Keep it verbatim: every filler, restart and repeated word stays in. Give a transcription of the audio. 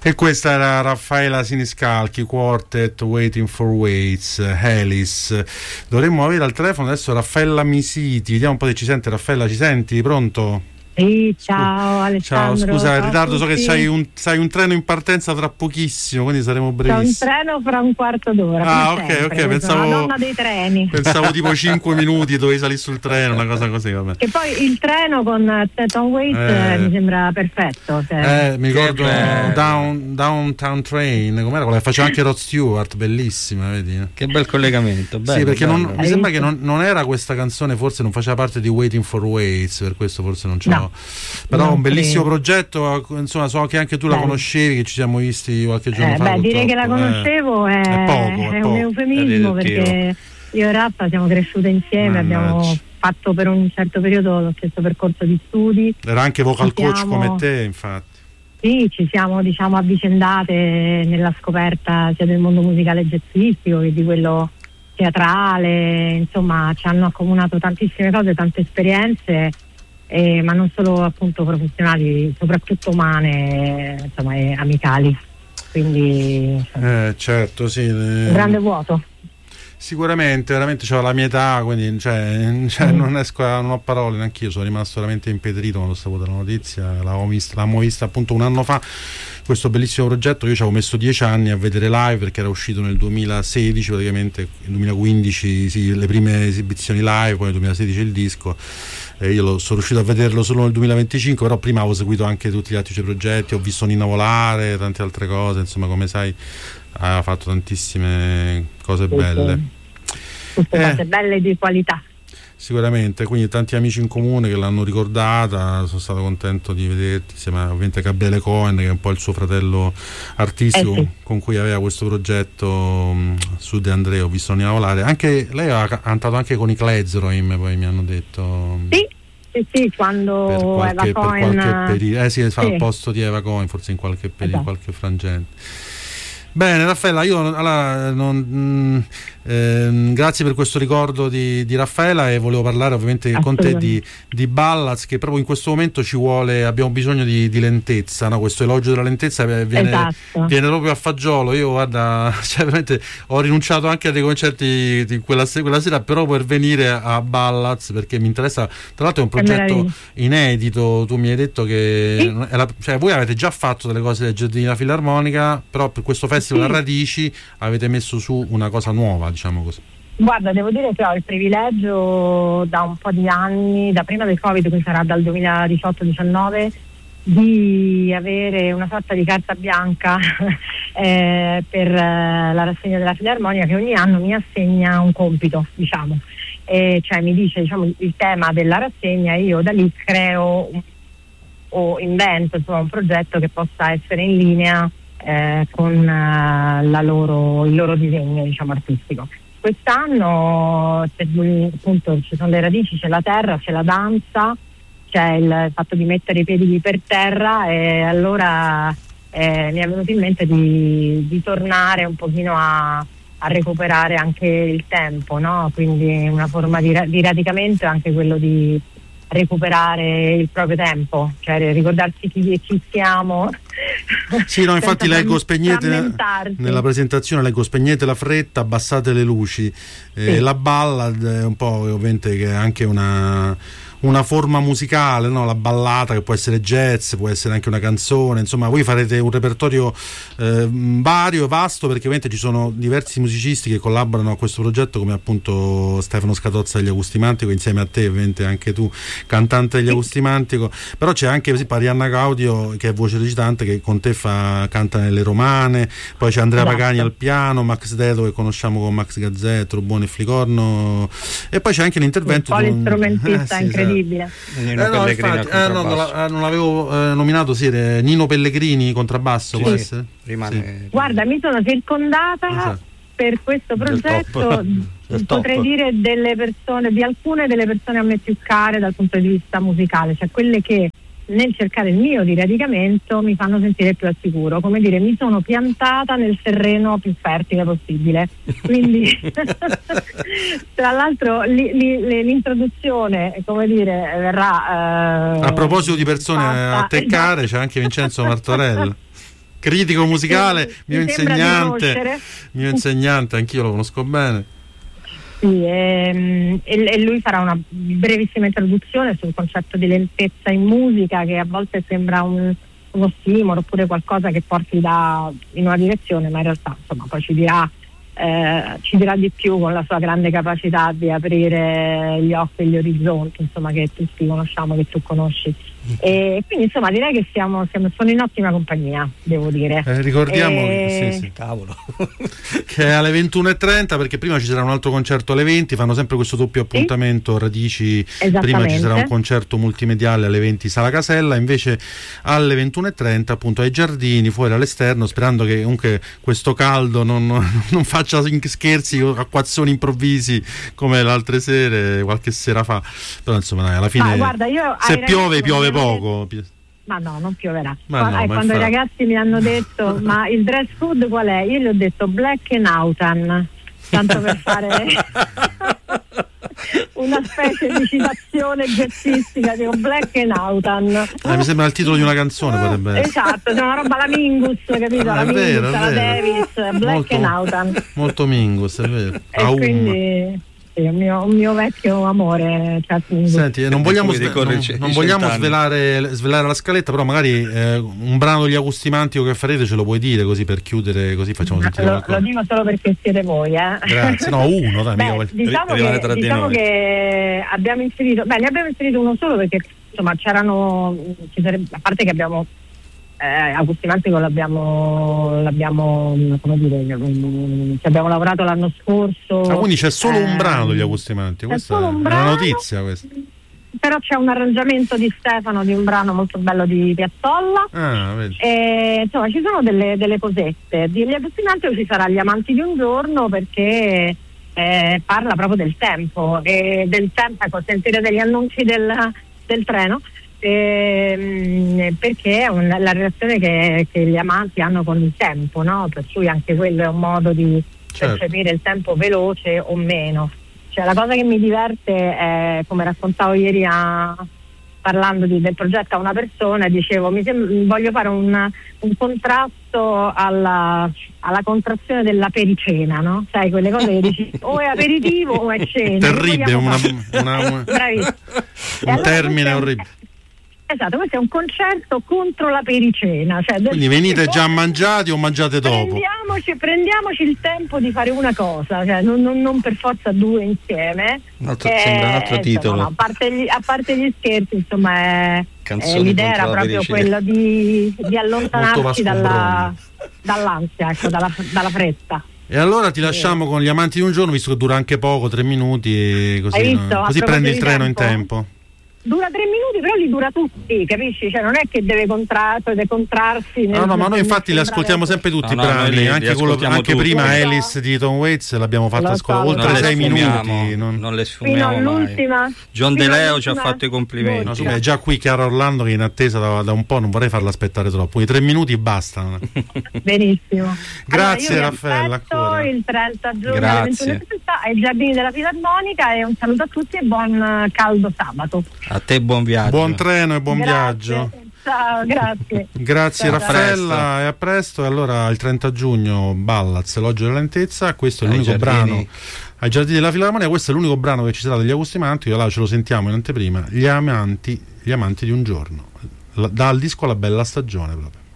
E questa era Raffaella Siniscalchi, Quartet, Waiting for Waits, Alice. Dovremmo avere al telefono adesso Raffaella Misiti, vediamo un po' se ci sente. Raffaella, ci senti? Pronto? Sì, ciao Alessandro. Ciao, scusa il ritardo, so che tutti. c'hai un, c'hai un treno in partenza tra pochissimo, quindi saremo brevissimi. C'è un treno fra un quarto d'ora. Ah, ok, sempre. ok, pensavo. Sono la donna dei treni. Pensavo tipo cinque minuti dovevi salire sul treno, una cosa così, vabbè. E poi il treno con Tom Waits eh, mi sembra perfetto. Cioè. Eh, mi ricordo down, Downtown Train, com'era quella che faceva anche Rod Stewart, bellissima, vedi? Che bel collegamento, bello, sì, perché bello. Non, mi sembra che non, non era questa canzone, forse non faceva parte di Waiting for Waits, per questo forse non ce l'ho. No. Però non un bellissimo credo. progetto, insomma, so che anche tu la Bello. conoscevi, che ci siamo visti qualche giorno Eh, fa. beh, dire che la purtroppo, conoscevo eh. è, È poco, è è poco. un eufemismo, È perché io e Raffa siamo cresciute insieme, Mannaggia. abbiamo fatto per un certo periodo lo stesso percorso di studi. Era anche vocal Ci coach siamo- come te, infatti. Sì, ci siamo diciamo avvicendate nella scoperta sia del mondo musicale jazzistico che di quello teatrale, insomma ci hanno accomunato tantissime cose, tante esperienze, eh, ma non solo appunto professionali, soprattutto umane, insomma, e amicali. Quindi Eh, certo, sì. un eh, grande vuoto. Sicuramente, veramente c'ho la mia età, quindi cioè, cioè, Mm. non esco, a- non ho parole neanche io, sono rimasto veramente impedrito quando ho saputo la notizia. L'avevo vista, l'abbiamo vista appunto un anno fa, questo bellissimo progetto. Io ci avevo messo dieci anni a vedere live, perché era uscito nel duemilasedici, praticamente nel duemilaquindici sì, le prime esibizioni live, poi nel duemilasedici il disco. E io lo, sono riuscito a vederlo solo nel duemilaventicinque, però prima avevo seguito anche tutti gli altri suoi progetti, ho visto Nina volare, tante altre cose, insomma, come sai ha fatto tantissime cose belle. Tutte Eh. cose belle di qualità. Sicuramente, quindi tanti amici in comune che l'hanno ricordata, sono stato contento di vederti insieme ovviamente a Gabriele Cohen, che è un po' il suo fratello artistico, Eh sì. con cui aveva questo progetto mh, su De André, ho visto Nina volare. Anche lei ha ca- cantato anche con i Clezeroim, poi mi hanno detto. Sì, sì, sì, quando Per qualche, Eva per Cohen qualche periodo, eh sì, fa sì. al posto di Eva Cohen, forse in qualche periodo, in Esatto. qualche frangente. Bene, Raffaella, io allora, non, mh, ehm, grazie per questo ricordo di, di Raffaella, e volevo parlare ovviamente con te di, di Ballads, che proprio in questo momento ci vuole, abbiamo bisogno di, di lentezza, no? Questo elogio della lentezza viene, Esatto. viene proprio a fagiolo. Io guarda, cioè, veramente ho rinunciato anche a dei concerti di quella, se- quella sera, però per venire a Ballads, perché mi interessa. Tra l'altro è un Che progetto meraviglia. inedito, tu mi hai detto che Sì. non è la- cioè, voi avete già fatto delle cose del Giardini della Filarmonica, però per questo festival Sì. a Radici avete messo su una cosa nuova, diciamo così. Guarda, devo dire che ho il privilegio da un po' di anni, da prima del Covid, che sarà dal duemiladiciotto diciannove, di avere una sorta di carta bianca eh, per eh, la rassegna della Filarmonica, che ogni anno mi assegna un compito, diciamo, e cioè mi dice, diciamo, il tema della rassegna, e io da lì creo un- o invento, insomma, un progetto che possa essere in linea eh, con eh, la loro, il loro disegno, diciamo, artistico. Quest'anno c'è, appunto, ci sono le radici, c'è la terra, c'è la danza, c'è il fatto di mettere i piedi per terra, e allora eh, mi è venuto in mente di, di tornare un pochino a, a recuperare anche il tempo, no? Quindi una forma di, ra- di radicamento è anche quello di recuperare il proprio tempo, cioè ricordarsi chi, chi siamo. Sì, no, infatti senza leggo spegnete frammentarsi. nella presentazione, leggo spegnete la fretta, abbassate le luci. Eh, Sì. La ballad è un po' ovviamente che è anche una, una forma musicale, no? La ballata, che può essere jazz, può essere anche una canzone, insomma voi farete un repertorio eh, vario e vasto, perché ovviamente ci sono diversi musicisti che collaborano a questo progetto, come appunto Stefano Scatozza degli Agustimantico, insieme a te ovviamente anche tu, cantante degli Agustimantico, però c'è anche per esempio Arianna Gaudio, che è voce recitante, che con te fa, canta nelle Romane, poi c'è Andrea Esatto. Pagani al piano, Max Dedo che conosciamo con Max Gazzè, Trubone e Flicorno, e poi c'è anche l'intervento Un di un- polistrumentista eh, sì, incredibile. Nino eh, no, Pellegrini infatti, al eh, no, non, contrabbasso. la- eh, non l'avevo eh, nominato, sì, era Nino Pellegrini contrabbasso, Sì, può sì. essere? Rimane Guarda, mi sono circondata Esatto. per questo Del progetto, top. Del potrei top. dire delle persone, di alcune delle persone a me più care dal punto di vista musicale, cioè quelle che nel cercare il mio di radicamento mi fanno sentire più al sicuro, come dire, mi sono piantata nel terreno più fertile possibile. Quindi tra l'altro li, li, l'introduzione, come dire, verrà eh, A proposito di persone fatta- a teccare, c'è anche Vincenzo Martorella. critico musicale, mio Mi sembra di insegnante, conoscere. mio insegnante, anch'io lo conosco bene. Sì, ehm, e, e lui farà una brevissima introduzione sul concetto di lentezza in musica, che a volte sembra un, uno stimolo oppure qualcosa che porti da, in una direzione, ma in realtà insomma poi ci dirà, eh, ci dirà di più con la sua grande capacità di aprire gli occhi e gli orizzonti, insomma, che tutti conosciamo, che tu conosci. E quindi insomma direi che siamo, siamo sono in ottima compagnia, devo dire. Eh, ricordiamo E- sì, sì, Cavolo. che è alle ventuno e trenta, perché prima ci sarà un altro concerto alle venti, fanno sempre questo doppio appuntamento, Radici, prima ci sarà un Esattamente. concerto multimediale alle venti Sala Casella, invece alle ventuno e trenta appunto ai giardini, fuori all'esterno, sperando che comunque questo caldo non, non faccia scherzi o acquazzoni improvvisi come le altre sere, qualche sera fa, però insomma dai, alla fine Ah, guarda, io se ai piove ragazzi piove mi hanno poco. Ma no, non pioverà. Ma Qua- no, eh, ma quando i infatti. ragazzi mi hanno detto ma il dress code qual è? Io gli ho detto black and autumn, tanto per fare una specie di citazione jazzistica, dico black and autumn. Eh, mi sembra il titolo di una canzone, potrebbe essere. Esatto, c'è una roba la Mingus, capito? Ah, la è Mingus, vero, è la vero. Davis, black Molto- and autumn. Molto Mingus, è vero. E Aum. quindi sì, un mio, un mio vecchio amore, cioè, Mingus. Senti, eh, non vogliamo, Come sve- ricorre non, i ce- non i vogliamo cent'anni. svelare, svelare la scaletta, però magari eh, un brano degli Acustimantico che farete ce lo puoi dire, così per chiudere, così facciamo sentire lo, lo qualcosa. dico solo perché siete voi, eh. Grazie, no, uno, dai, mica Beh, voglio- diciamo, rimane tra che, di diciamo noi. che abbiamo inserito, beh, ne abbiamo inserito uno solo perché insomma c'erano, ci sarebbe, a parte che abbiamo eh, Acustimantico l'abbiamo, l'abbiamo come dire, mm, ci abbiamo lavorato l'anno scorso. Ah, quindi c'è solo un ehm, brano degli Acustimantico, c'è questa solo è un una brano. notizia questa. Però c'è un arrangiamento di Stefano di un brano molto bello di Piazzolla. Ah, vedi. E, insomma, ci sono delle, delle cosette. Di Acustimantico ci sarà Gli amanti di un giorno, perché eh, parla proprio del tempo e del tempo, ecco, sentire degli annunci del, del treno, ehm, perché è un- la relazione che, che gli amanti hanno con il tempo, no? Per cui anche quello è un modo di Certo. percepire il tempo veloce o meno. Cioè, la cosa che mi diverte è, come raccontavo ieri a, parlando di- del progetto a una persona, dicevo mi sem- voglio fare un, un contrasto alla, alla contrazione della pericena, no? Sai, quelle cose che dici o è aperitivo o è cena. Terribile, Che vogliamo una- fare? una- una- Bravissimo. E un allora termine questo è un- orribile. Esatto, questo è un concerto contro la pericena. Cioè del- Quindi venite già mangiati o mangiate dopo? Prendiamoci, prendiamoci il tempo di fare una cosa, cioè non, non- non per forza due insieme. Un altro- sembra un altro insomma, titolo. no, a, parte gli, a parte gli scherzi, insomma, è, Canzoni è l'idea contro era la proprio pericena. quella di, di Molto allontanarsi Vasco dalla, dall'ansia, ecco, dalla, dalla fretta. E allora ti lasciamo con Gli amanti di un giorno, visto che dura anche poco, tre minuti, e così, Hai no? visto? A Così proposito prendi il di treno in tempo? tempo. Dura tre minuti, però li dura tutti, capisci? Cioè non è che deve, contra- deve contrarsi. No, no, ma noi infatti li ascoltiamo sempre tutti No, i no, noi brani, li- li anche, quello- ascoltiamo anche tutti. prima Lo so. Alice di Tom Waits l'abbiamo fatta Lo ascoltare so, oltre lo so. sei Non le minuti. sfumiamo, non- non le Fino sfumiamo mai. all'ultima. John fino De Leo ci ha all'ultima- fatto i complimenti. No, insomma, è già qui Chiara Orlando che è in attesa da, da un po', non vorrei farla aspettare troppo. I tre minuti bastano. Benissimo. Grazie, Allora, io vi Raffaella, aspetto ancora. il trenta giugno alle Grazie. ventuno e trenta ai giardini della Filarmonica, e un saluto a tutti e buon eh, caldo sabato. A te buon viaggio. Buon treno e buon Grazie. viaggio. Ciao, grazie. Grazie Ciao. Raffaella, e a presto. E allora il trenta giugno Ballaz, Elogio della lentezza, questo è Ai l'unico giardini. brano ai giardini della Filarmonia, questo è l'unico brano che ci sarà degli Acustimantico, allora ce lo sentiamo in anteprima, Gli amanti, gli amanti di un giorno, La- dal disco La bella stagione proprio.